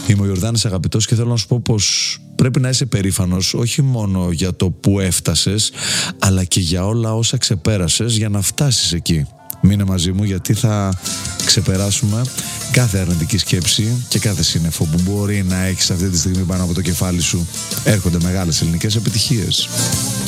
Είμαι ο Ιορδάνης Αγαπητός και θέλω να σου πω πως πρέπει να είσαι περήφανος όχι μόνο για το που έφτασες, αλλά και για όλα όσα ξεπέρασες για να φτάσεις εκεί. Μείνε μαζί μου, γιατί θα ξεπεράσουμε κάθε αρνητική σκέψη και κάθε σύννεφο που μπορεί να έχεις αυτή τη στιγμή πάνω από το κεφάλι σου. Έρχονται μεγάλες ελληνικές επιτυχίες.